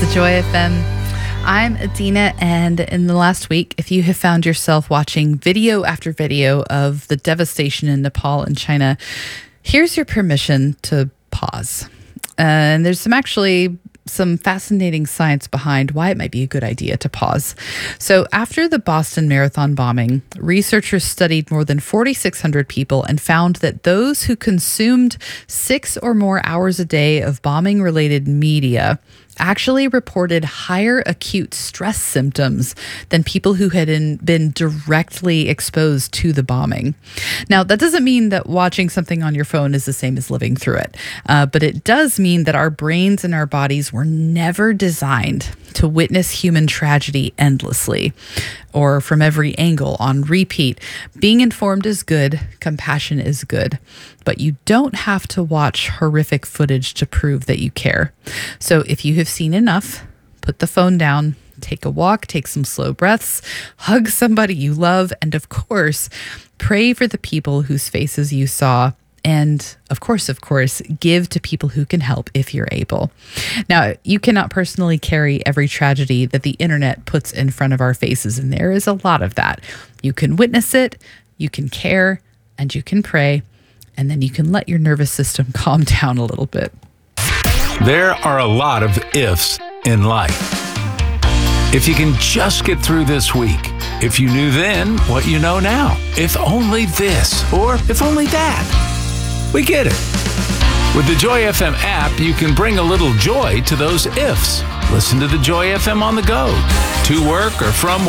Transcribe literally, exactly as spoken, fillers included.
The Joy F M. I'm Adina, and in the last week, if you have found yourself watching video after video of the devastation in Nepal and China, here's your permission to pause. Uh, and there's some actually some fascinating science behind why it might be a good idea to pause. So after the Boston Marathon bombing, researchers studied more than forty-six hundred people and found that those who consumed six or more hours a day of bombing-related media actually reported higher acute stress symptoms than people who had in, been directly exposed to the bombing. Now, that doesn't mean that watching something on your phone is the same as living through it, uh, but it does mean that our brains and our bodies were never designed to witness human tragedy endlessly or from every angle on repeat. Being informed is good, compassion is good, but you don't have to watch horrific footage to prove that you care. So if you have seen enough, put the phone down, take a walk, take some slow breaths, hug somebody you love, and of course, pray for the people whose faces you saw. And of course, of course, give to people who can help if you're able. Now, you cannot personally carry every tragedy that the internet puts in front of our faces, and there is a lot of that. You can witness it, you can care, and you can pray, and then you can let your nervous system calm down a little bit. There are a lot of ifs in life. If you can just get through this week, if you knew then what you know now, if only this, or if only that. We get it. With the Joy F M app, you can bring a little joy to those ifs. Listen to the Joy F M on the go, to work or from